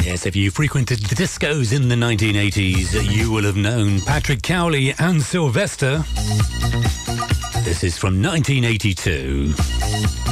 Yes, if you frequented the discos in the 1980s, you will have known Patrick Cowley and Sylvester. This is from 1982.